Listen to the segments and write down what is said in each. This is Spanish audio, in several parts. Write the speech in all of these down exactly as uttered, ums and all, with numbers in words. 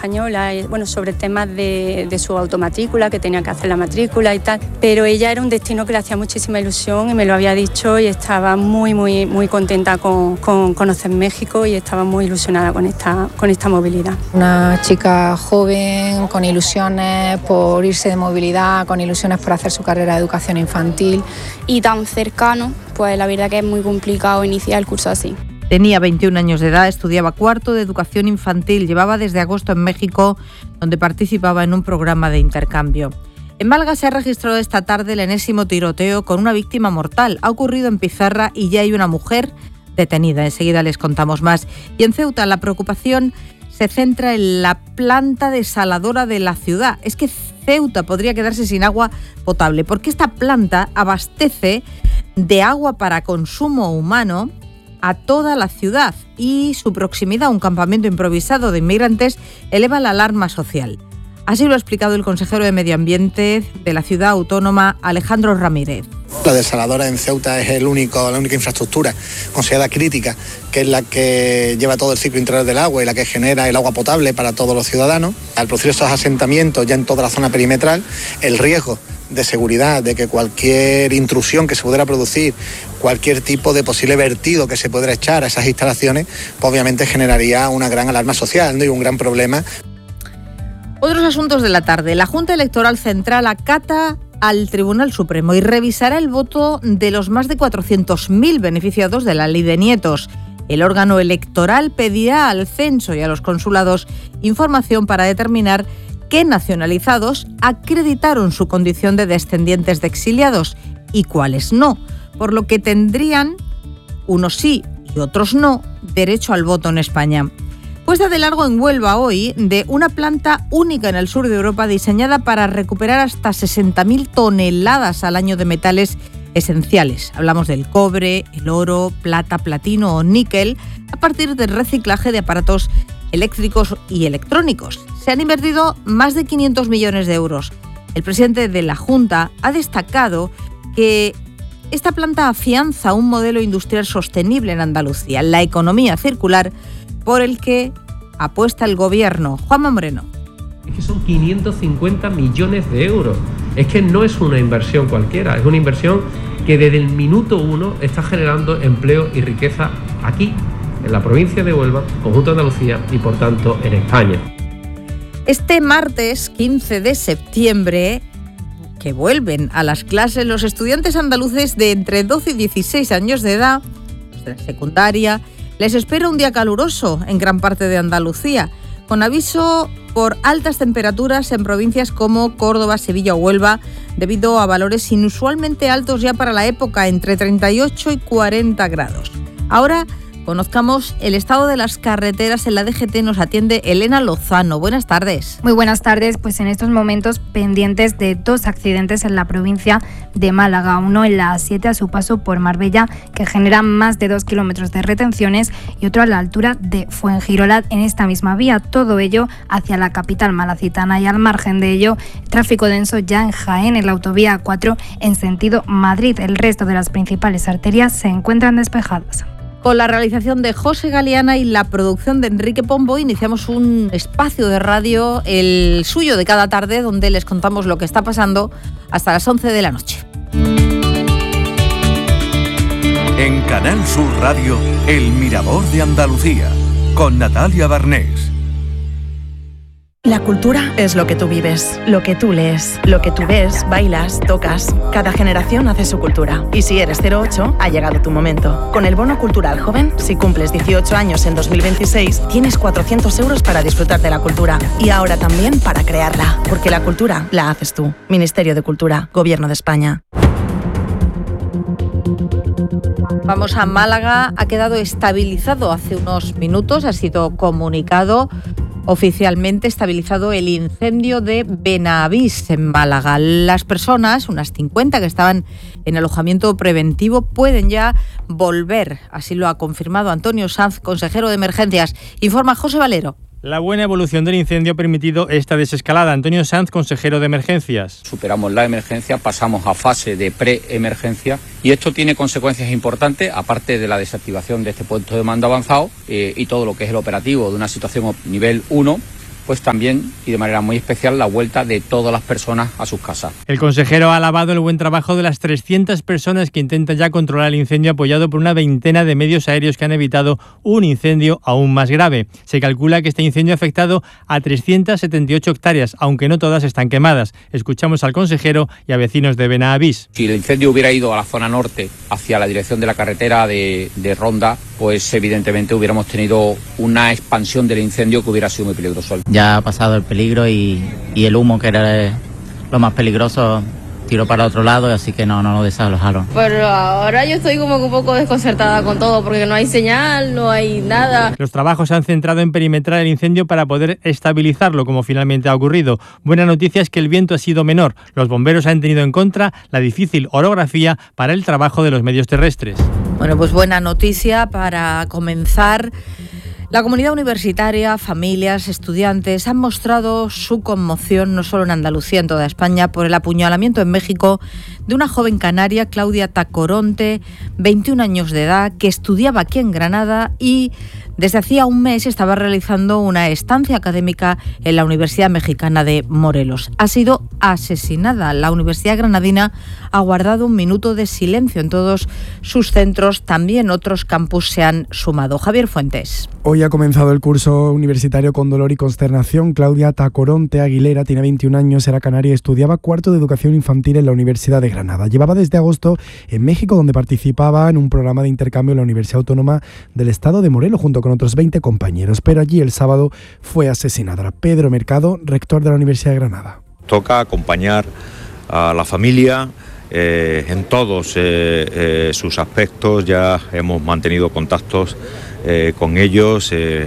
española, bueno, sobre temas de, de su automatrícula, que tenía que hacer la matrícula y tal, pero ella era un destino que le hacía muchísima ilusión y me lo había dicho y estaba muy, muy, muy contenta con, con conocer México y estaba muy ilusionada con esta, con esta movilidad. Una chica joven, con ilusiones por irse de movilidad, con ilusiones por hacer su carrera de educación infantil. Y tan cercano, pues la verdad que es muy complicado iniciar el curso así. Tenía veintiún años de edad, estudiaba cuarto de educación infantil, llevaba desde agosto en México, donde participaba en un programa de intercambio. En Málaga se ha registrado esta tarde el enésimo tiroteo con una víctima mortal. Ha ocurrido en Pizarra y ya hay una mujer detenida. Enseguida les contamos más. Y en Ceuta la preocupación se centra en la planta desaladora de la ciudad. Es que Ceuta podría quedarse sin agua potable porque esta planta abastece de agua para consumo humano a toda la ciudad y su proximidad a un campamento improvisado de inmigrantes eleva la alarma social. Así lo ha explicado el consejero de Medio Ambiente de la ciudad autónoma, Alejandro Ramírez. La desaladora en Ceuta es el único, la única infraestructura considerada crítica, que es la que lleva todo el ciclo integral del agua y la que genera el agua potable para todos los ciudadanos. Al producir estos asentamientos ya en toda la zona perimetral, el riesgo de seguridad, de que cualquier intrusión que se pudiera producir, cualquier tipo de posible vertido que se pudiera echar a esas instalaciones, pues obviamente generaría una gran alarma social, ¿no? Y un gran problema. Otros asuntos de la tarde. La Junta Electoral Central acata al Tribunal Supremo y revisará el voto de los más de cuatrocientos mil beneficiados de la Ley de Nietos. El órgano electoral pedirá al censo y a los consulados información para determinar qué nacionalizados acreditaron su condición de descendientes de exiliados y cuáles no, por lo que tendrían, unos sí y otros no, derecho al voto en España. Puesta de largo en Huelva hoy de una planta única en el sur de Europa diseñada para recuperar hasta sesenta mil toneladas al año de metales esenciales. Hablamos del cobre, el oro, plata, platino o níquel a partir del reciclaje de aparatos eléctricos y electrónicos. Se han invertido más de quinientos millones de euros. El presidente de la Junta ha destacado que esta planta afianza un modelo industrial sostenible en Andalucía, la economía circular, por el que apuesta el gobierno. Juanma Moreno. Es que son quinientos cincuenta millones de euros. Es que no es una inversión cualquiera, es una inversión que desde el minuto uno está generando empleo y riqueza aquí, en la provincia de Huelva, conjunto de Andalucía y por tanto en España. Este martes quince de septiembre, que vuelven a las clases los estudiantes andaluces de entre doce y dieciséis años de edad, de la secundaria, les espera un día caluroso en gran parte de Andalucía, con aviso por altas temperaturas en provincias como Córdoba, Sevilla o Huelva, debido a valores inusualmente altos ya para la época, entre treinta y ocho y cuarenta grados. Ahora conozcamos el estado de las carreteras. En la D G T nos atiende Elena Lozano. Buenas tardes. Muy buenas tardes. Pues en estos momentos pendientes de dos accidentes en la provincia de Málaga. Uno en la A siete a su paso por Marbella, que genera más de dos kilómetros de retenciones, y otro a la altura de Fuengirola en esta misma vía. Todo ello hacia la capital malacitana, y al margen de ello, tráfico denso ya en Jaén, en la autovía A cuatro en sentido Madrid. El resto de las principales arterias se encuentran despejadas. Con la realización de José Galeana y la producción de Enrique Pombo, iniciamos un espacio de radio, el suyo de cada tarde, donde les contamos lo que está pasando hasta las once de la noche. En Canal Sur Radio, El Mirador de Andalucía, con Natalia Barnés. La cultura es lo que tú vives, lo que tú lees, lo que tú ves, bailas, tocas. Cada generación hace su cultura. Y si eres cero ocho, ha llegado tu momento. Con el Bono Cultural Joven, si cumples dieciocho años en dos mil veintiséis, tienes cuatrocientos euros para disfrutar de la cultura. Y ahora también para crearla. Porque la cultura la haces tú. Ministerio de Cultura, Gobierno de España. Vamos a Málaga. Ha quedado estabilizado hace unos minutos, ha sido comunicado oficialmente estabilizado el incendio de Benavís en Málaga. Las personas, unas cincuenta que estaban en alojamiento preventivo, pueden ya volver. Así lo ha confirmado Antonio Sanz, consejero de Emergencias. Informa José Valero. La buena evolución del incendio ha permitido esta desescalada. Antonio Sanz, consejero de Emergencias. Superamos la emergencia, pasamos a fase de pre-emergencia y esto tiene consecuencias importantes, aparte de la desactivación de este punto de mando avanzado eh, y todo lo que es el operativo de una situación nivel uno, pues también y de manera muy especial la vuelta de todas las personas a sus casas. El consejero ha alabado el buen trabajo de las trescientas personas que intentan ya controlar el incendio, apoyado por una veintena de medios aéreos que han evitado un incendio aún más grave. Se calcula que este incendio ha afectado a trescientas setenta y ocho hectáreas, aunque no todas están quemadas. Escuchamos al consejero y a vecinos de Benavís. Si el incendio hubiera ido a la zona norte, hacia la dirección de la carretera de, de Ronda, pues evidentemente hubiéramos tenido una expansión del incendio que hubiera sido muy peligroso. Ya ha pasado el peligro y, y el humo, que era lo más peligroso, tiró para otro lado, así que no, no lo desalojaron. Pero ahora yo estoy como un poco desconcertada con todo, porque no hay señal, no hay nada. Los trabajos se han centrado en perimetrar el incendio para poder estabilizarlo, como finalmente ha ocurrido. Buena noticia es que el viento ha sido menor. Los bomberos han tenido en contra la difícil orografía para el trabajo de los medios terrestres. Bueno, pues buena noticia para comenzar. La comunidad universitaria, familias, estudiantes han mostrado su conmoción, no solo en Andalucía, en toda España, por el apuñalamiento en México de una joven canaria, Claudia Tacoronte, veintiún años de edad, que estudiaba aquí en Granada y desde hacía un mes estaba realizando una estancia académica en la Universidad Mexicana de Morelos. Ha sido asesinada. La Universidad Granadina ha guardado un minuto de silencio en todos sus centros. También otros campus se han sumado. Javier Fuentes. Hoy ha comenzado el curso universitario con dolor y consternación. Claudia Tacoronte Aguilera tiene veintiún años, era canaria y estudiaba cuarto de educación infantil en la Universidad de Granada. Llevaba desde agosto en México, donde participaba en un programa de intercambio en la Universidad Autónoma del Estado de Morelos, junto con otros veinte compañeros, pero allí el sábado fue asesinada. Pedro Mercado, rector de la Universidad de Granada. Toca acompañar a la familia eh, en todos eh, eh, sus aspectos. Ya hemos mantenido contactos eh, con ellos eh,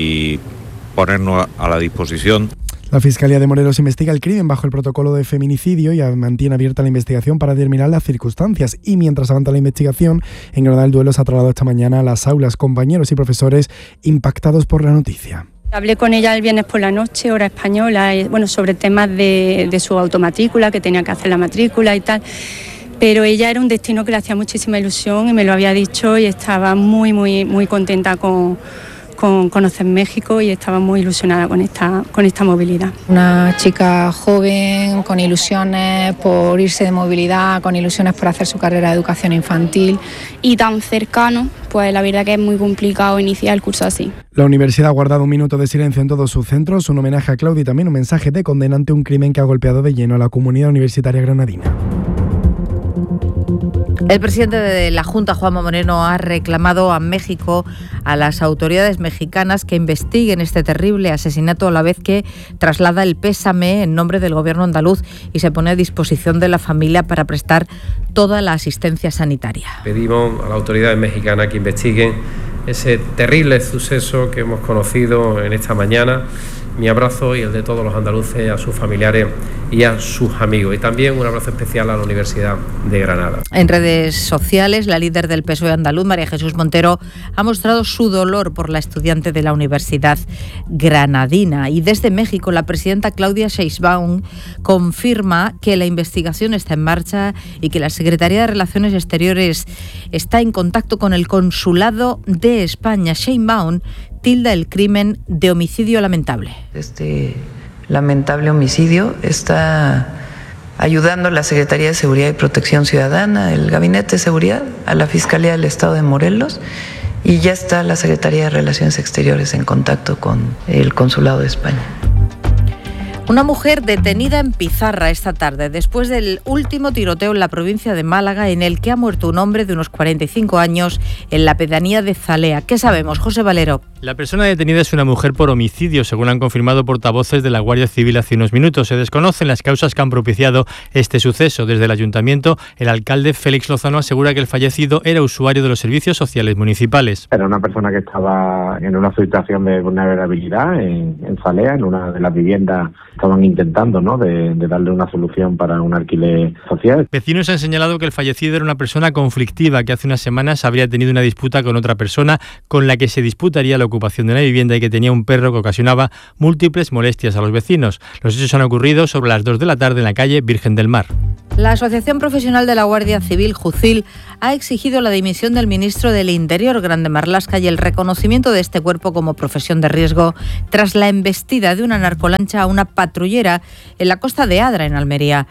y ponernos a la disposición. La Fiscalía de Morelos investiga el crimen bajo el protocolo de feminicidio y mantiene abierta la investigación para determinar las circunstancias. Y mientras avanza la investigación, en Granada el duelo se ha trasladado esta mañana a las aulas, compañeros y profesores impactados por la noticia. Hablé con ella el viernes por la noche, hora española, bueno, sobre temas de, de su automatrícula, que tenía que hacer la matrícula y tal. Pero ella era un destino que le hacía muchísima ilusión y me lo había dicho y estaba muy, muy, muy contenta con... con conocer México y estaba muy ilusionada con esta, con esta movilidad. Una chica joven, con ilusiones por irse de movilidad, con ilusiones por hacer su carrera de educación infantil. Y tan cercano, pues la verdad que es muy complicado iniciar el curso así. La universidad ha guardado un minuto de silencio en todos sus centros, un homenaje a Claudia y también un mensaje de condena ante un crimen que ha golpeado de lleno a la comunidad universitaria granadina. El presidente de la Junta, Juanma Moreno, ha reclamado a México, a las autoridades mexicanas, que investiguen este terrible asesinato, a la vez que traslada el pésame en nombre del gobierno andaluz y se pone a disposición de la familia para prestar toda la asistencia sanitaria. Pedimos a las autoridades mexicanas que investiguen ese terrible suceso que hemos conocido en esta mañana. Mi abrazo y el de todos los andaluces a sus familiares y a sus amigos. Y también un abrazo especial a la Universidad de Granada. En redes sociales, la líder del P S O E andaluz, María Jesús Montero, ha mostrado su dolor por la estudiante de la Universidad Granadina. Y desde México, la presidenta Claudia Sheinbaum confirma que la investigación está en marcha y que la Secretaría de Relaciones Exteriores está en contacto con el Consulado de España. Sheinbaum tilda el crimen de homicidio lamentable. Este lamentable homicidio está ayudando a la Secretaría de Seguridad y Protección Ciudadana, el Gabinete de Seguridad, a la Fiscalía del Estado de Morelos, y ya está la Secretaría de Relaciones Exteriores en contacto con el Consulado de España. Una mujer detenida en Pizarra esta tarde después del último tiroteo en la provincia de Málaga, en el que ha muerto un hombre de unos cuarenta y cinco años en la pedanía de Zalea. ¿Qué sabemos, José Valero? La persona detenida es una mujer por homicidio, según han confirmado portavoces de la Guardia Civil hace unos minutos. Se desconocen las causas que han propiciado este suceso. Desde el ayuntamiento, el alcalde Félix Lozano asegura que el fallecido era usuario de los servicios sociales municipales. Era una persona que estaba en una situación de vulnerabilidad en, en Zalea, en una de las viviendas. Estaban intentando, ¿no?, de, de darle una solución para un alquiler social. Vecinos han señalado que el fallecido era una persona conflictiva que hace unas semanas habría tenido una disputa con otra persona con la que se disputaría lo ocupación de una vivienda y que tenía un perro que ocasionaba múltiples molestias a los vecinos. Los hechos han ocurrido sobre las dos de la tarde en la calle Virgen del Mar. La Asociación Profesional de la Guardia Civil, Jucil, ha exigido la dimisión del ministro del Interior, Grande Marlaska, y el reconocimiento de este cuerpo como profesión de riesgo tras la embestida de una narcolancha a una patrullera en la costa de Adra, en Almería.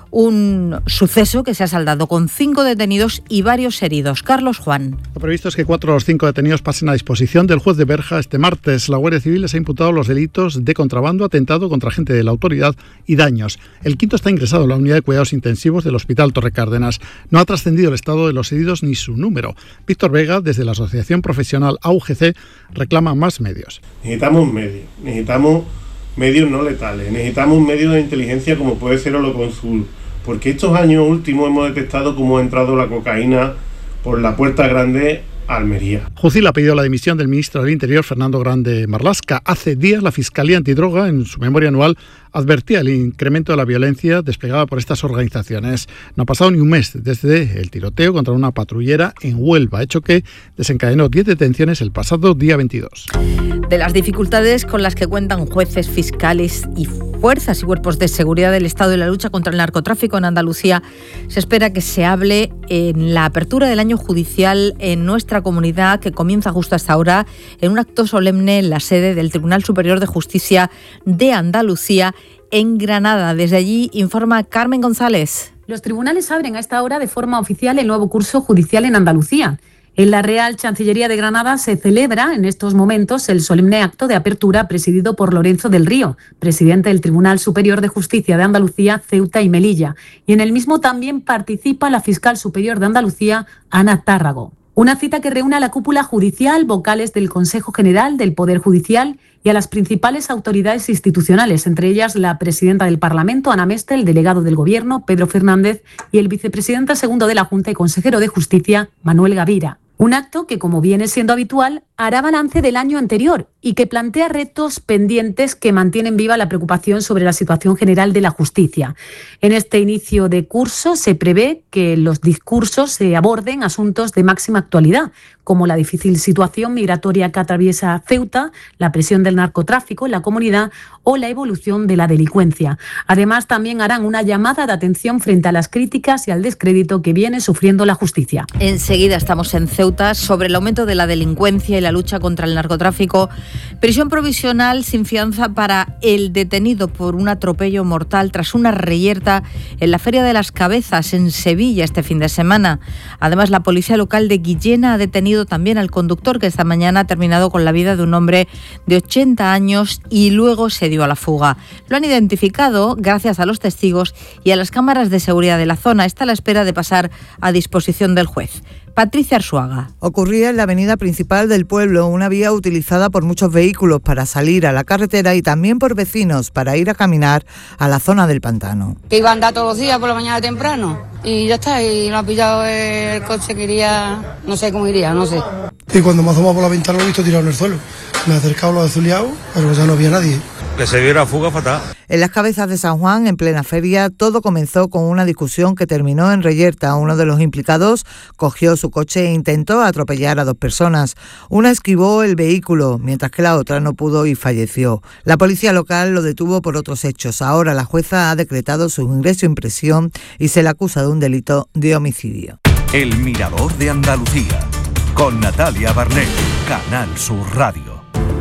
Un suceso que se ha saldado con cinco detenidos y varios heridos. Carlos Juan. Lo previsto es que cuatro de los cinco detenidos pasen a disposición del juez de Berja este martes. La Guardia Civil les ha imputado los delitos de contrabando, atentado contra agente de la autoridad y daños. El quinto está ingresado en la unidad de cuidados intensivos del Hospital Torre Cárdenas. No ha trascendido el estado de los heridos ni su número. Víctor Vega, desde la Asociación Profesional A U G C, reclama más medios. Necesitamos medios, necesitamos medios no letales, necesitamos medios de inteligencia como puede ser Holoconsul. Porque estos años últimos hemos detectado cómo ha entrado la cocaína por la Puerta Grande a Almería. Jucil ha pedido la dimisión del ministro del Interior, Fernando Grande Marlaska. Hace días la Fiscalía Antidroga, en su memoria anual, advertía el incremento de la violencia desplegada por estas organizaciones. No ha pasado ni un mes desde el tiroteo contra una patrullera en Huelva, hecho que desencadenó diez detenciones el pasado día veintidós. De las dificultades con las que cuentan jueces, fiscales y fuerzas y cuerpos de seguridad del Estado en la lucha contra el narcotráfico en Andalucía, se espera que se hable en la apertura del año judicial en nuestra comunidad, que comienza justo hasta ahora, en un acto solemne en la sede del Tribunal Superior de Justicia de Andalucía, en Granada. Desde allí informa Carmen González. Los tribunales abren a esta hora de forma oficial el nuevo curso judicial en Andalucía. En la Real Chancillería de Granada se celebra en estos momentos el solemne acto de apertura presidido por Lorenzo del Río, presidente del Tribunal Superior de Justicia de Andalucía, Ceuta y Melilla. Y en el mismo también participa la fiscal superior de Andalucía, Ana Tárrago. Una cita que reúne a la cúpula judicial, vocales del Consejo General del Poder Judicial y a las principales autoridades institucionales, entre ellas la presidenta del Parlamento, Ana Mestre, el delegado del Gobierno, Pedro Fernández, y el vicepresidente segundo de la Junta y consejero de Justicia, Manuel Gavira. Un acto que, como viene siendo habitual, hará balance del año anterior y que plantea retos pendientes que mantienen viva la preocupación sobre la situación general de la justicia. En este inicio de curso se prevé que los discursos se aborden asuntos de máxima actualidad, como la difícil situación migratoria que atraviesa Ceuta, la presión del narcotráfico en la comunidad o la evolución de la delincuencia. Además, también harán una llamada de atención frente a las críticas y al descrédito que viene sufriendo la justicia. Enseguida estamos en Ceuta sobre el aumento de la delincuencia y la lucha contra el narcotráfico. Prisión provisional sin fianza para el detenido por un atropello mortal tras una reyerta en la Feria de las Cabezas en Sevilla este fin de semana. Además, la policía local de Guillena ha detenido también al conductor, que esta mañana ha terminado con la vida de un hombre de ochenta años y luego se dio a la fuga. Lo han identificado gracias a los testigos y a las cámaras de seguridad de la zona. Está a la espera de pasar a disposición del juez. Patricia Arzuaga. Ocurría en la avenida principal del pueblo, una vía utilizada por muchos vehículos para salir a la carretera y también por vecinos para ir a caminar a la zona del pantano. Que iba a andar todos los días por la mañana temprano y ya está, y lo ha pillado el coche que iría, no sé cómo iría, no sé. Y cuando me asomaba por la ventana lo he visto tirado en el suelo. Me he acercado, lo he azuleado, pero ya no había nadie. Que se diera fuga fatal. En las Cabezas de San Juan, en plena feria, todo comenzó con una discusión que terminó en reyerta. Uno de los implicados cogió su coche e intentó atropellar a dos personas. Una esquivó el vehículo, mientras que la otra no pudo y falleció. La policía local lo detuvo por otros hechos. Ahora la jueza ha decretado su ingreso en prisión y se le acusa de un delito de homicidio. El Mirador de Andalucía, con Natalia Barnett, Canal Sur Radio.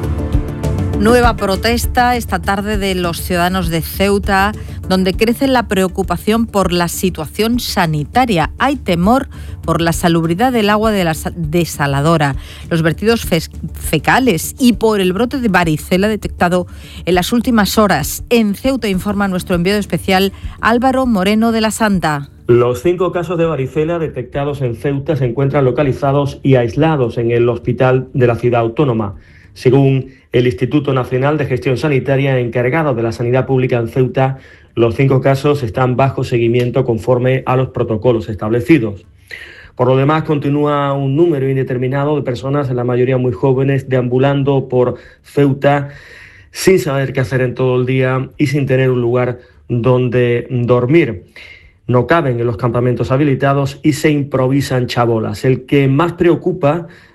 Nueva protesta esta tarde de los ciudadanos de Ceuta, donde crece la preocupación por la situación sanitaria. Hay temor por la salubridad del agua de la desaladora, los vertidos fe- fecales y por el brote de varicela detectado en las últimas horas. En Ceuta informa nuestro enviado especial Álvaro Moreno de la Santa. Los cinco casos de varicela detectados en Ceuta se encuentran localizados y aislados en el hospital de la ciudad autónoma. Según el Instituto Nacional de Gestión Sanitaria, encargado de la sanidad pública en Ceuta, los cinco casos están bajo seguimiento conforme a los protocolos establecidos. Por lo demás, continúa un número indeterminado de personas, en la mayoría muy jóvenes, deambulando por Ceuta sin saber qué hacer en todo el día y sin tener un lugar donde dormir. No caben en los campamentos habilitados y se improvisan chabolas. El que más preocupa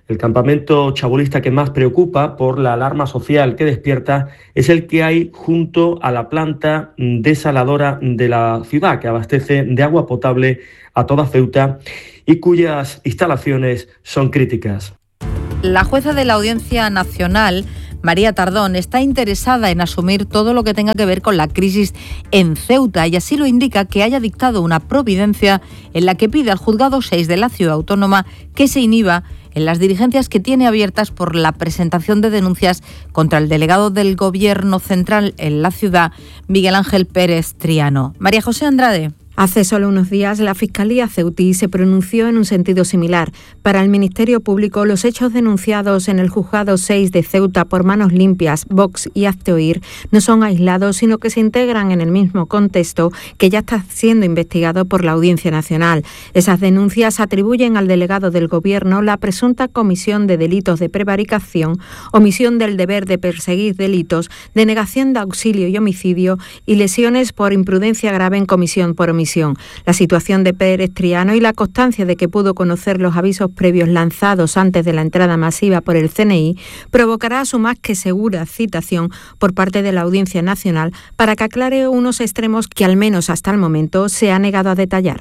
El campamento chabolista que más preocupa por la alarma social que despierta es el que hay junto a la planta desaladora de la ciudad, que abastece de agua potable a toda Ceuta y cuyas instalaciones son críticas. La jueza de la Audiencia Nacional, María Tardón, está interesada en asumir todo lo que tenga que ver con la crisis en Ceuta y así lo indica que haya dictado una providencia en la que pide al Juzgado seis de la Ciudad Autónoma que se inhiba en las diligencias que tiene abiertas por la presentación de denuncias contra el delegado del Gobierno central en la ciudad, Miguel Ángel Pérez Triano. María José Andrade. Hace solo unos días, la Fiscalía ceutí se pronunció en un sentido similar. Para el Ministerio Público, los hechos denunciados en el Juzgado seis de Ceuta por Manos Limpias, Vox y Hazte Oír no son aislados, sino que se integran en el mismo contexto que ya está siendo investigado por la Audiencia Nacional. Esas denuncias atribuyen al delegado del Gobierno la presunta comisión de delitos de prevaricación, omisión del deber de perseguir delitos, denegación de auxilio y homicidio y lesiones por imprudencia grave en comisión por omisión. La situación de Pérez Triano y la constancia de que pudo conocer los avisos previos lanzados antes de la entrada masiva por el C N I provocará su más que segura citación por parte de la Audiencia Nacional para que aclare unos extremos que al menos hasta el momento se ha negado a detallar.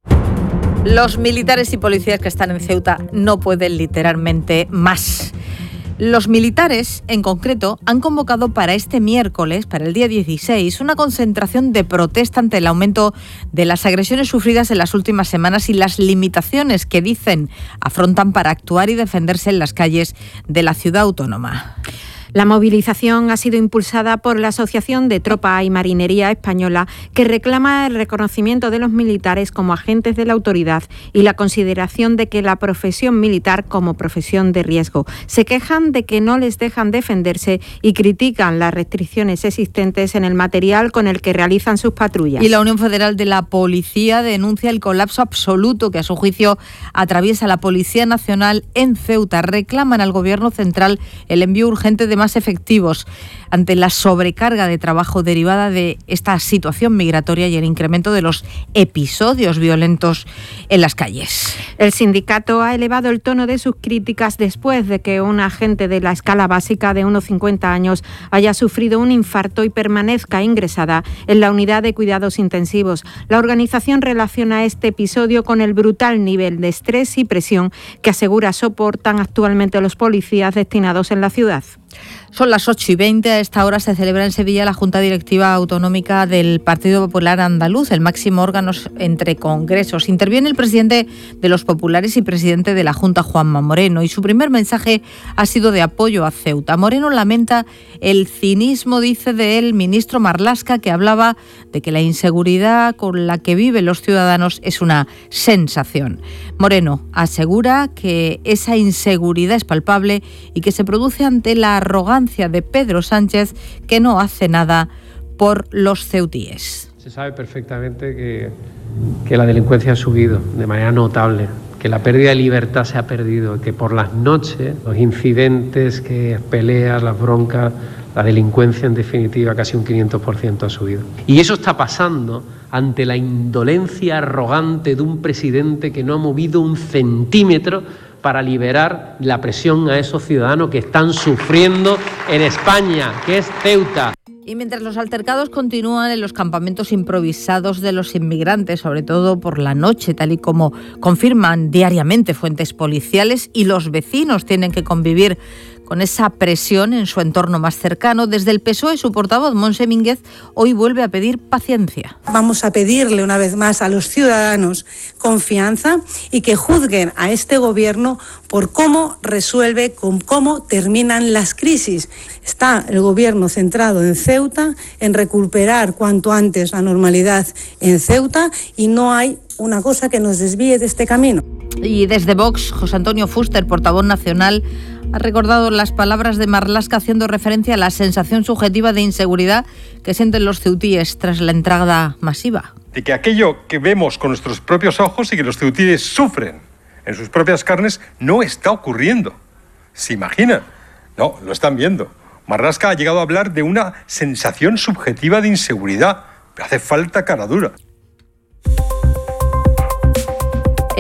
Los militares y policías que están en Ceuta no pueden literalmente más. Los militares, en concreto, han convocado para este miércoles, para el día dieciséis, una concentración de protesta ante el aumento de las agresiones sufridas en las últimas semanas y las limitaciones que dicen afrontan para actuar y defenderse en las calles de la ciudad autónoma. La movilización ha sido impulsada por la Asociación de Tropa y Marinería Española, que reclama el reconocimiento de los militares como agentes de la autoridad y la consideración de que la profesión militar como profesión de riesgo. Se quejan de que no les dejan defenderse y critican las restricciones existentes en el material con el que realizan sus patrullas. Y la Unión Federal de la Policía denuncia el colapso absoluto que a su juicio atraviesa la Policía Nacional en Ceuta. Reclaman al Gobierno central el envío urgente de más efectivos ante la sobrecarga de trabajo derivada de esta situación migratoria y el incremento de los episodios violentos en las calles. El sindicato ha elevado el tono de sus críticas después de que un agente de la escala básica de unos cincuenta años haya sufrido un infarto y permanezca ingresada en la unidad de cuidados intensivos. La organización relaciona este episodio con el brutal nivel de estrés y presión que asegura soportan actualmente los policías destinados en la ciudad. Son las ocho y veinte. A esta hora se celebra en Sevilla la Junta Directiva Autonómica del Partido Popular Andaluz, el máximo órgano entre congresos. Interviene el presidente de los populares y presidente de la Junta, Juanma Moreno, y su primer mensaje ha sido de apoyo a Ceuta. Moreno lamenta el cinismo, dice, del ministro Marlaska, que hablaba de que la inseguridad con la que viven los ciudadanos es una sensación. Moreno asegura que esa inseguridad es palpable y que se produce ante la arrogancia de Pedro Sánchez, que no hace nada por los ceutíes. Se sabe perfectamente que, que la delincuencia ha subido de manera notable, que la pérdida de libertad se ha perdido, que por las noches los incidentes, que peleas, las broncas, la delincuencia en definitiva casi un quinientos por ciento ha subido. Y eso está pasando ante la indolencia arrogante de un presidente que no ha movido un centímetro para liberar la presión a esos ciudadanos que están sufriendo en España, que es Ceuta. Y mientras los altercados continúan en los campamentos improvisados de los inmigrantes, sobre todo por la noche, tal y como confirman diariamente fuentes policiales, y los vecinos tienen que convivir con esa presión en su entorno más cercano, desde el P S O E su portavoz, Montse Mínguez, hoy vuelve a pedir paciencia. Vamos a pedirle una vez más a los ciudadanos confianza y que juzguen a este gobierno por cómo resuelve, con cómo terminan las crisis. Está el gobierno centrado en Ceuta, en recuperar cuanto antes la normalidad en Ceuta, y no hay una cosa que nos desvíe de este camino. Y desde Vox, José Antonio Fuster, portavoz nacional, ha recordado las palabras de Marlaska haciendo referencia a la sensación subjetiva de inseguridad que sienten los ceutíes tras la entrada masiva. De que aquello que vemos con nuestros propios ojos y que los ceutíes sufren en sus propias carnes no está ocurriendo. ¿Se imaginan? No, lo están viendo. Marlaska ha llegado a hablar de una sensación subjetiva de inseguridad, pero hace falta cara dura.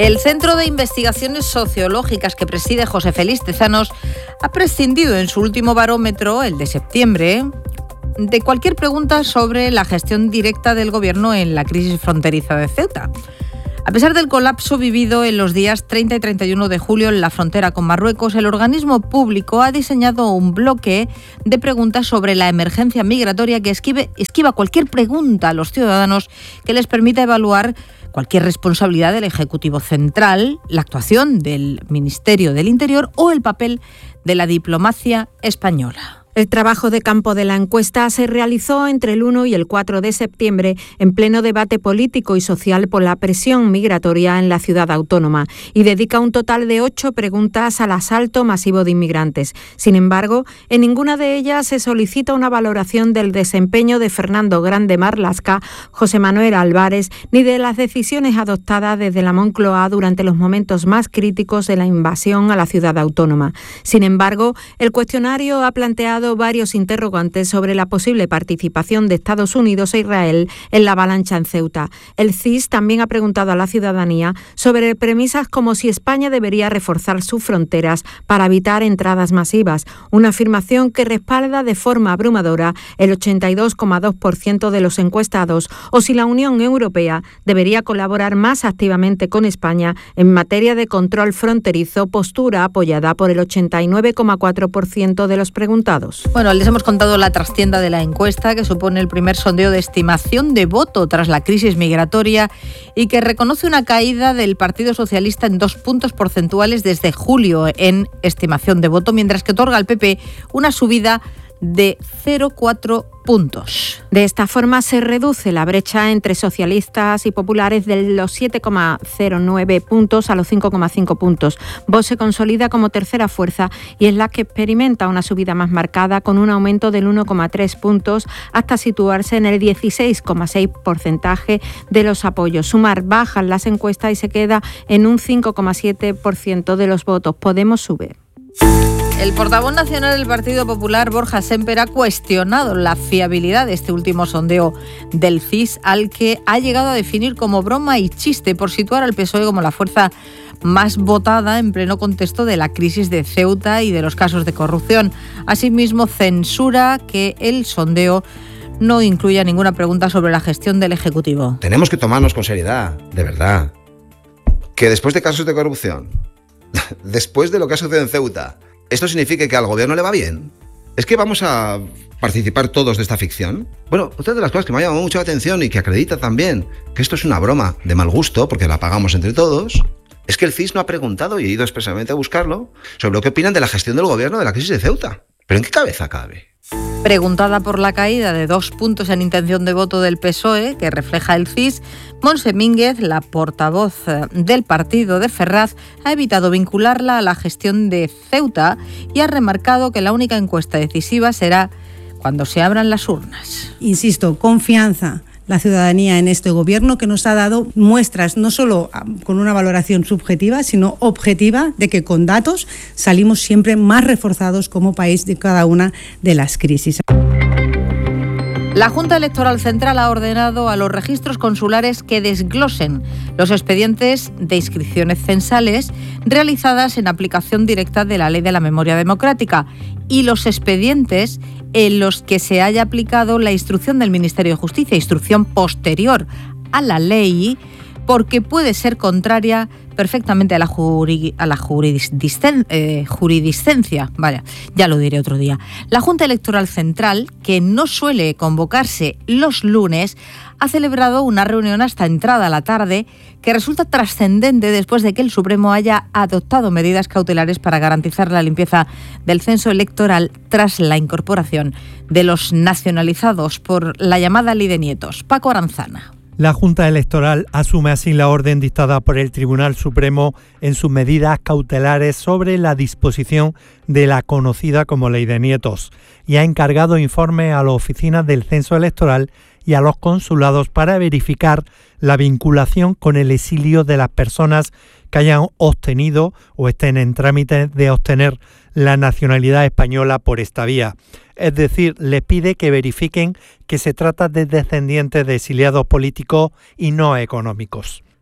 El Centro de Investigaciones Sociológicas que preside José Félix Tezanos ha prescindido en su último barómetro, el de septiembre, de cualquier pregunta sobre la gestión directa del Gobierno en la crisis fronteriza de Ceuta. A pesar del colapso vivido en los días treinta y treinta y uno de julio en la frontera con Marruecos, el organismo público ha diseñado un bloque de preguntas sobre la emergencia migratoria que esquive, esquiva cualquier pregunta a los ciudadanos que les permita evaluar cualquier responsabilidad del Ejecutivo Central, la actuación del Ministerio del Interior o el papel de la diplomacia española. El trabajo de campo de la encuesta se realizó entre el uno y el cuatro de septiembre en pleno debate político y social por la presión migratoria en la ciudad autónoma y dedica un total de ocho preguntas al asalto masivo de inmigrantes. Sin embargo, en ninguna de ellas se solicita una valoración del desempeño de Fernando Grande Marlaska, José Manuel Álvarez, ni de las decisiones adoptadas desde la Moncloa durante los momentos más críticos de la invasión a la ciudad autónoma. Sin embargo, el cuestionario ha planteado varios interrogantes sobre la posible participación de Estados Unidos e Israel en la avalancha en Ceuta. El C I S también ha preguntado a la ciudadanía sobre premisas como si España debería reforzar sus fronteras para evitar entradas masivas, una afirmación que respalda de forma abrumadora el ochenta y dos coma dos por ciento de los encuestados, o si la Unión Europea debería colaborar más activamente con España en materia de control fronterizo, postura apoyada por el ochenta y nueve coma cuatro por ciento de los preguntados. Bueno, les hemos contado la trastienda de la encuesta, que supone el primer sondeo de estimación de voto tras la crisis migratoria y que reconoce una caída del Partido Socialista en dos puntos porcentuales desde julio en estimación de voto, mientras que otorga al P P una subida de cero coma cuatro puntos. De esta forma se reduce la brecha entre socialistas y populares de los siete coma cero nueve puntos a los cinco coma cinco puntos. Vox se consolida como tercera fuerza y es la que experimenta una subida más marcada con un aumento del uno coma tres puntos hasta situarse en el dieciséis coma seis por ciento porcentaje de los apoyos. Sumar baja en las encuestas y se queda en un cinco coma siete por ciento de los votos. Podemos sube. El portavoz nacional del Partido Popular, Borja Sémper, ha cuestionado la fiabilidad de este último sondeo del C I S, al que ha llegado a definir como broma y chiste por situar al P S O E como la fuerza más votada en pleno contexto de la crisis de Ceuta y de los casos de corrupción. Asimismo, censura que el sondeo no incluya ninguna pregunta sobre la gestión del Ejecutivo. Tenemos que tomarnos con seriedad, de verdad, que después de casos de corrupción, después de lo que ha sucedido en Ceuta, ¿esto significa que al gobierno le va bien? ¿Es que vamos a participar todos de esta ficción? Bueno, otra de las cosas que me ha llamado mucho la atención y que acredita también que esto es una broma de mal gusto, porque la pagamos entre todos, es que el C I S no ha preguntado, y he ido expresamente a buscarlo, sobre lo que opinan de la gestión del gobierno de la crisis de Ceuta. ¿Pero en qué cabeza cabe? Preguntada por la caída de dos puntos en intención de voto del P S O E, que refleja el C I S, Montse Mínguez, la portavoz del partido de Ferraz, ha evitado vincularla a la gestión de Ceuta y ha remarcado que la única encuesta decisiva será cuando se abran las urnas. Insisto, confianza. La ciudadanía en este gobierno, que nos ha dado muestras no solo con una valoración subjetiva, sino objetiva, de que con datos salimos siempre más reforzados como país de cada una de las crisis. La Junta Electoral Central ha ordenado a los registros consulares que desglosen los expedientes de inscripciones censales realizadas en aplicación directa de la Ley de la Memoria Democrática y los expedientes en los que se haya aplicado la instrucción del Ministerio de Justicia, instrucción posterior a la ley, porque puede ser contraria perfectamente a la, juri, a la jurisdicen, eh, jurisdiccencia. Vaya, ya lo diré otro día. La Junta Electoral Central, que no suele convocarse los lunes, ha celebrado una reunión hasta entrada la tarde que resulta trascendente después de que el Supremo haya adoptado medidas cautelares para garantizar la limpieza del censo electoral tras la incorporación de los nacionalizados por la llamada Ley de Nietos. Paco Aranzana. La Junta Electoral asume así la orden dictada por el Tribunal Supremo en sus medidas cautelares sobre la disposición de la conocida como Ley de Nietos y ha encargado informes a las oficinas del Censo Electoral y a los consulados para verificar la vinculación con el exilio de las personas que hayan obtenido o estén en trámite de obtener la nacionalidad española por esta vía. Es decir, les pide que verifiquen que se trata de descendientes de exiliados políticos y no económicos.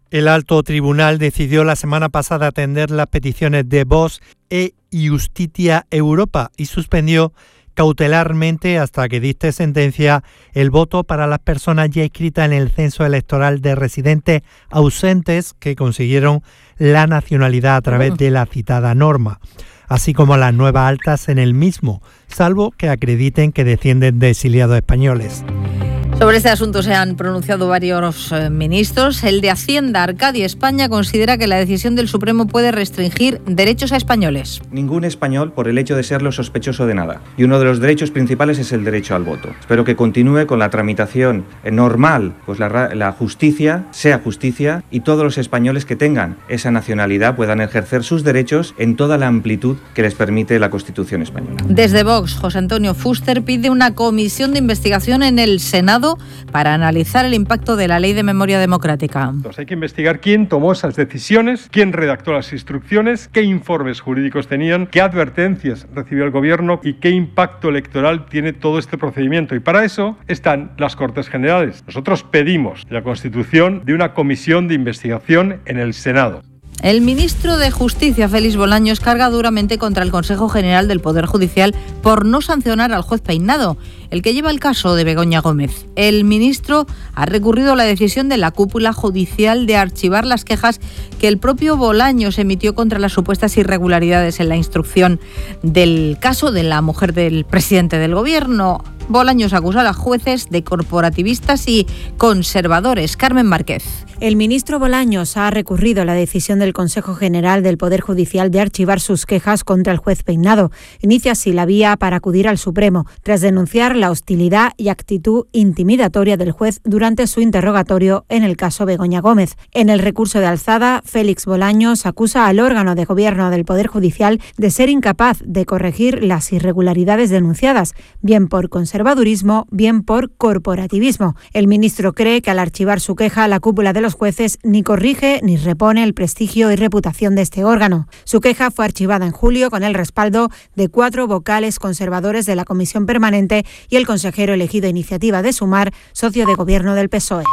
El alto tribunal decidió la semana pasada atender las peticiones de Vox e Justitia Europa y suspendió cautelarmente hasta que dicte sentencia el voto para las personas ya inscritas en el censo electoral de residentes ausentes que consiguieron la nacionalidad a través de la citada norma, así como las nuevas altas en el mismo, salvo que acrediten que descienden de exiliados españoles. Sobre este asunto se han pronunciado varios eh, ministros. El de Hacienda, Arcadia España, considera que la decisión del Supremo puede restringir derechos a españoles. Ningún español por el hecho de serlo sospechoso de nada. Y uno de los derechos principales es el derecho al voto. Espero que continúe con la tramitación eh, normal, pues la, la justicia sea justicia y todos los españoles que tengan esa nacionalidad puedan ejercer sus derechos en toda la amplitud que les permite la Constitución española. Desde Vox, José Antonio Fuster pide una comisión de investigación en el Senado para analizar el impacto de la Ley de Memoria Democrática. Entonces hay que investigar quién tomó esas decisiones, quién redactó las instrucciones, qué informes jurídicos tenían, qué advertencias recibió el Gobierno y qué impacto electoral tiene todo este procedimiento. Y para eso están las Cortes Generales. Nosotros pedimos la constitución de una comisión de investigación en el Senado. El ministro de Justicia, Félix Bolaños, carga duramente contra el Consejo General del Poder Judicial por no sancionar al juez Peinado, el que lleva el caso de Begoña Gómez. El ministro ha recurrido a la decisión de la cúpula judicial de archivar las quejas que el propio Bolaños emitió contra las supuestas irregularidades en la instrucción del caso de la mujer del presidente del Gobierno. Bolaños acusa a los jueces de corporativistas y conservadores. Carmen Márquez. El ministro Bolaños ha recurrido a la decisión del Consejo General del Poder Judicial de archivar sus quejas contra el juez Peinado. Inicia así la vía para acudir al Supremo, tras denunciar la hostilidad y actitud intimidatoria del juez durante su interrogatorio en el caso Begoña Gómez. En el recurso de alzada, Félix Bolaños acusa al órgano de gobierno del Poder Judicial de ser incapaz de corregir las irregularidades denunciadas, bien por conservadurismo, bien por corporativismo. El ministro cree que al archivar su queja, la cúpula de los jueces ni corrige ni repone el prestigio y reputación de este órgano. Su queja fue archivada en julio con el respaldo de cuatro vocales conservadores de la Comisión Permanente y el consejero elegido a iniciativa de Sumar, socio de gobierno del P S O E.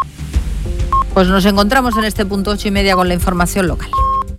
Pues nos encontramos en este punto ocho y media con la información local.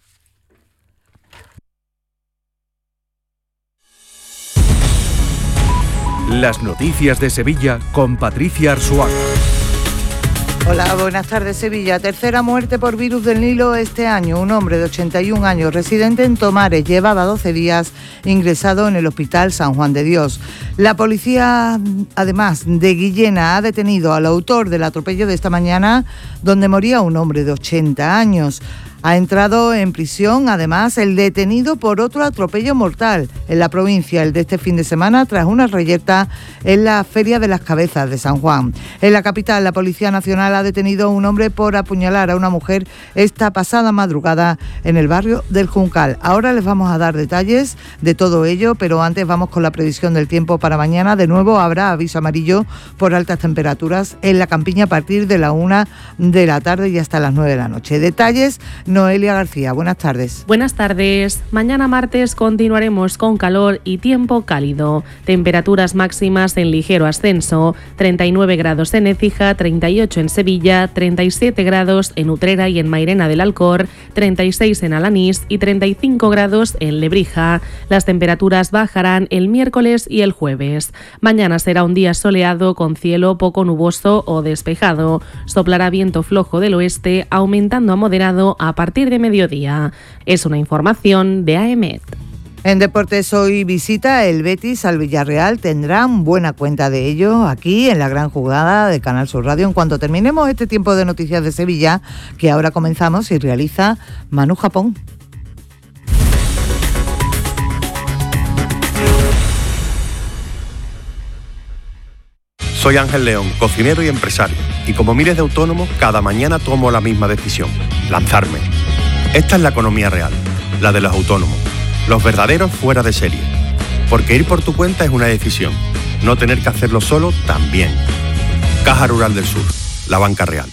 Las noticias de Sevilla con Patricia Arzuaga. Hola, buenas tardes. Sevilla. Tercera muerte por virus del Nilo este año. Un hombre de ochenta y un años, residente en Tomares, llevaba doce días ingresado en el Hospital San Juan de Dios. La policía, además de Guillena, ha detenido al autor del atropello de esta mañana, donde moría un hombre de ochenta años. Ha entrado en prisión, además, el detenido por otro atropello mortal en la provincia, el de este fin de semana, tras una reyerta en la Feria de las Cabezas de San Juan. En la capital, la Policía Nacional ha detenido a un hombre por apuñalar a una mujer esta pasada madrugada en el barrio del Juncal. Ahora les vamos a dar detalles de todo ello, pero antes vamos con la previsión del tiempo para mañana. De nuevo habrá aviso amarillo por altas temperaturas en la campiña a partir de la una de la tarde y hasta las nueve de la noche. Detalles, Noelia García, buenas tardes. Buenas tardes. Mañana martes continuaremos con calor y tiempo cálido. Temperaturas máximas en ligero ascenso. treinta y nueve grados en Écija, treinta y ocho en Sevilla, treinta y siete grados en Utrera y en Mairena del Alcor, treinta y seis en Alanís y treinta y cinco grados en Lebrija. Las temperaturas bajarán el miércoles y el jueves. Mañana será un día soleado con cielo poco nuboso o despejado. Soplará viento flojo del oeste, aumentando a moderado a partir de mediodía. Es una información de A E M E T. En deportes hoy visita el Betis al Villarreal. Tendrán buena cuenta de ello aquí en la gran jugada de Canal Sur Radio. En cuanto terminemos este tiempo de noticias de Sevilla, que ahora comenzamos y realiza Manu Japón. Soy Ángel León, cocinero y empresario, y como miles de autónomos, cada mañana tomo la misma decisión: lanzarme. Esta es la economía real, la de los autónomos, los verdaderos fuera de serie. Porque ir por tu cuenta es una decisión, no tener que hacerlo solo también. Caja Rural del Sur, la banca real.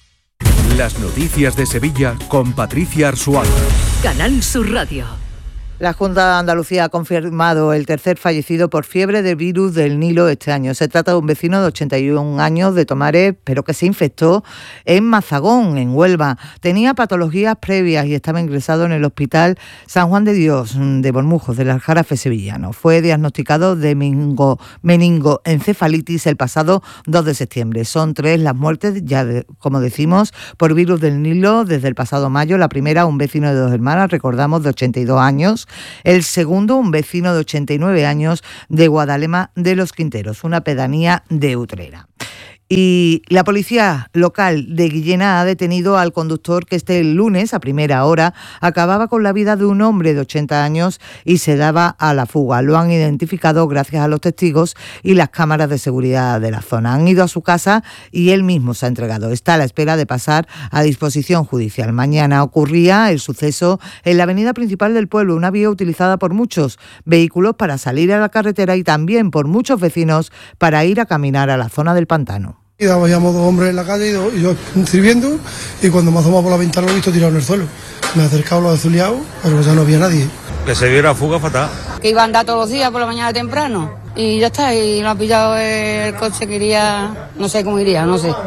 Las noticias de Sevilla con Patricia Arzuaga. Canal Sur Radio. La Junta de Andalucía ha confirmado el tercer fallecido por fiebre de virus del Nilo este año. Se trata de un vecino de ochenta y un años de Tomares, pero que se infectó en Mazagón, en Huelva. Tenía patologías previas y estaba ingresado en el Hospital San Juan de Dios de Bormujos, del Aljarafe sevillano. Fue diagnosticado de meningo, meningoencefalitis el pasado dos de septiembre. Son tres las muertes, ya de, como decimos, por virus del Nilo desde el pasado mayo. La primera, un vecino de Dos Hermanas, recordamos, de ochenta y dos años. El segundo, un vecino de ochenta y nueve años de Guadalema de los Quinteros, una pedanía de Utrera. Y la policía local de Guillena ha detenido al conductor que este lunes, a primera hora, acababa con la vida de un hombre de ochenta años y se daba a la fuga. Lo han identificado gracias a los testigos y las cámaras de seguridad de la zona. Han ido a su casa y él mismo se ha entregado. Está a la espera de pasar a disposición judicial. Mañana ocurría el suceso en la avenida principal del pueblo, una vía utilizada por muchos vehículos para salir a la carretera y también por muchos vecinos para ir a caminar a la zona del pantano. Y veíamos dos hombres en la calle y, dos, y yo sirviendo, y cuando me asomaba por la ventana lo he visto tirado en el suelo. Me he acercado a los azuleados, pero ya no había nadie. Que se diera fuga fatal. Que iba a andar todos los días por la mañana temprano y ya está, y lo ha pillado el coche que iría, no sé cómo iría, no sé.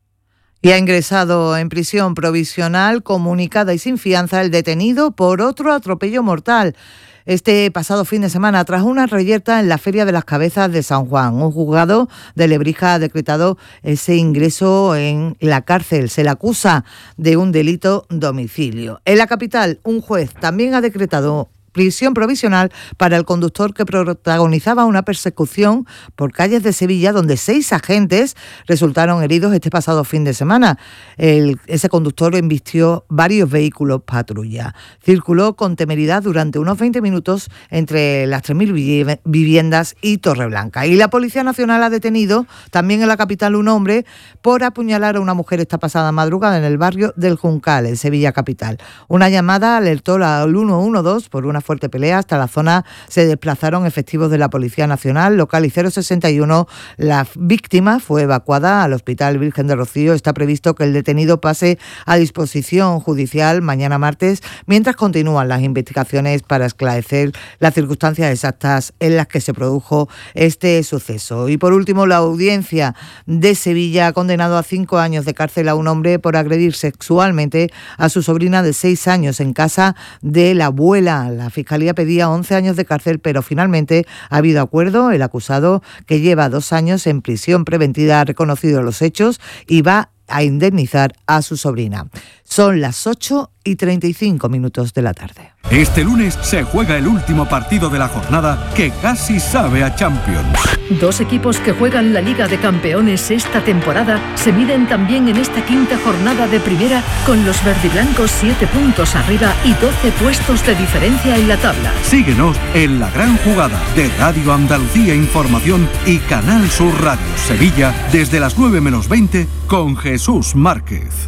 Y ha ingresado en prisión provisional, comunicada y sin fianza el detenido por otro atropello mortal. Este pasado fin de semana, tras una reyerta en la Feria de las Cabezas de San Juan, un juzgado de Lebrija ha decretado ese ingreso en la cárcel. Se le acusa de un delito domicilio. En la capital, un juez también ha decretado prisión provisional para el conductor que protagonizaba una persecución por calles de Sevilla donde seis agentes resultaron heridos este pasado fin de semana. El, ese conductor embistió varios vehículos patrulla. Circuló con temeridad durante unos veinte minutos entre las tres mil viviendas y Torreblanca. Y la Policía Nacional ha detenido también en la capital un hombre por apuñalar a una mujer esta pasada madrugada en el barrio del Juncal, en Sevilla capital. Una llamada alertó al uno uno dos por una fuerte pelea. Hasta la zona se desplazaron efectivos de la Policía Nacional local y cero sesenta y uno. La víctima fue evacuada al Hospital Virgen de Rocío. Está previsto que el detenido pase a disposición judicial mañana martes, mientras continúan las investigaciones para esclarecer las circunstancias exactas en las que se produjo este suceso. Y por último, la audiencia de Sevilla ha condenado a cinco años de cárcel a un hombre por agredir sexualmente a su sobrina de seis años en casa de la abuela. La Fiscalía pedía once años de cárcel, pero finalmente ha habido acuerdo. El acusado, que lleva dos años en prisión preventiva, ha reconocido los hechos y va a indemnizar a su sobrina. Son las ocho y treinta y cinco minutos de la tarde. Este lunes se juega el último partido de la jornada que casi sabe a Champions. Dos equipos que juegan la Liga de Campeones esta temporada se miden también en esta quinta jornada de primera, con los verdiblancos siete puntos arriba y doce puestos de diferencia en la tabla. Síguenos en La Gran Jugada de Radio Andalucía Información y Canal Sur Radio Sevilla desde las nueve menos veinte con Jesús Márquez.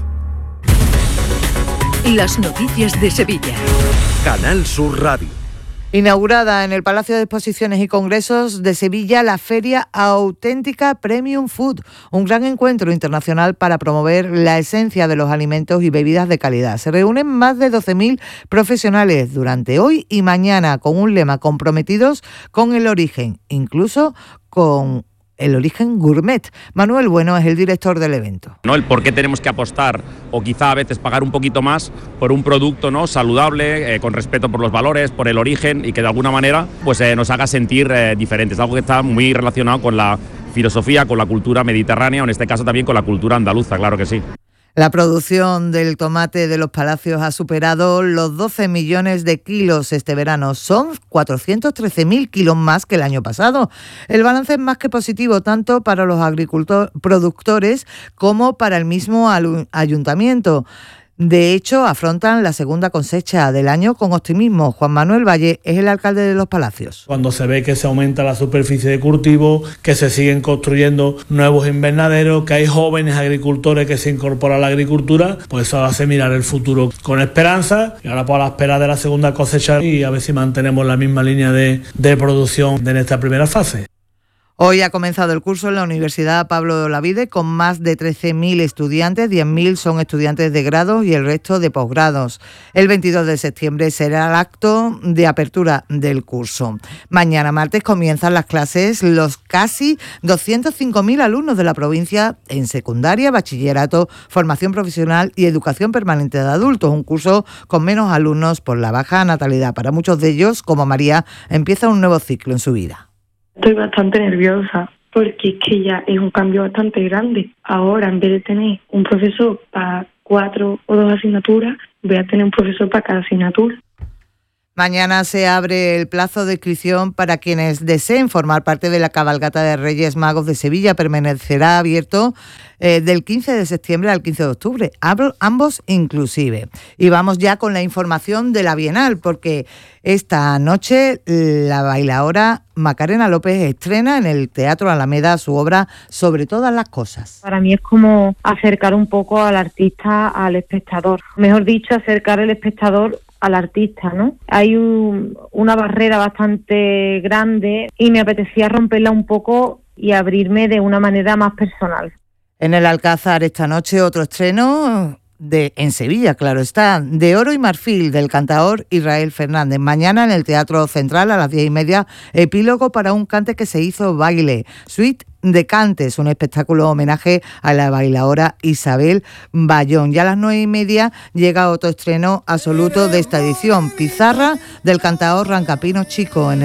Las noticias de Sevilla. Canal Sur Radio. Inaugurada en el Palacio de Exposiciones y Congresos de Sevilla la Feria Auténtica Premium Food, un gran encuentro internacional para promover la esencia de los alimentos y bebidas de calidad. Se reúnen más de doce mil profesionales durante hoy y mañana con un lema: comprometidos con el origen, incluso con el origen gourmet. Manuel Bueno es el director del evento. ¿No? El por qué tenemos que apostar o quizá a veces pagar un poquito más por un producto, ¿no?, saludable, eh, con respeto por los valores, por el origen, y que de alguna manera pues eh, nos haga sentir eh, diferentes. Algo que está muy relacionado con la filosofía, con la cultura mediterránea, o en este caso también con la cultura andaluza, claro que sí. La producción del tomate de los Palacios ha superado los doce millones de kilos este verano. Son cuatrocientos trece mil kilos más que el año pasado. El balance es más que positivo tanto para los agricultores, productores, como para el mismo ayuntamiento. De hecho, afrontan la segunda cosecha del año con optimismo. Juan Manuel Valle es el alcalde de Los Palacios. Cuando se ve que se aumenta la superficie de cultivo, que se siguen construyendo nuevos invernaderos, que hay jóvenes agricultores que se incorporan a la agricultura, pues eso hace mirar el futuro con esperanza. Y ahora pues a la espera de la segunda cosecha y a ver si mantenemos la misma línea de, de producción de esta primera fase. Hoy ha comenzado el curso en la Universidad Pablo de Olavide con más de trece mil estudiantes, diez mil son estudiantes de grado y el resto de posgrados. El veintidós de septiembre será el acto de apertura del curso. Mañana martes comienzan las clases los casi doscientos cinco mil alumnos de la provincia en secundaria, bachillerato, formación profesional y educación permanente de adultos. Un curso con menos alumnos por la baja natalidad. Para muchos de ellos, como María, empieza un nuevo ciclo en su vida. Estoy bastante nerviosa porque es que ya es un cambio bastante grande. Ahora, en vez de tener un profesor para cuatro o dos asignaturas, voy a tener un profesor para cada asignatura. Mañana se abre el plazo de inscripción para quienes deseen formar parte de la cabalgata de Reyes Magos de Sevilla. Permanecerá abierto eh, del quince de septiembre al quince de octubre, ambos inclusive. Y vamos ya con la información de la Bienal, porque esta noche la bailaora Macarena López estrena en el Teatro Alameda su obra Sobre todas las cosas. Para mí es como acercar un poco al artista al espectador. Mejor dicho, acercar el espectador al artista, ¿no? Hay un, una barrera bastante grande y me apetecía romperla un poco y abrirme de una manera más personal. En el Alcázar esta noche otro estreno de en Sevilla, claro está, de Oro y Marfil, del cantaor Israel Fernández. Mañana en el Teatro Central a las diez y media, epílogo para un cante que se hizo baile, Suite de Cantes, un espectáculo homenaje a la bailaora Isabel Bayón. Ya a las nueve y media llega otro estreno absoluto de esta edición, Pizarra, del cantaor Rancapino Chico, en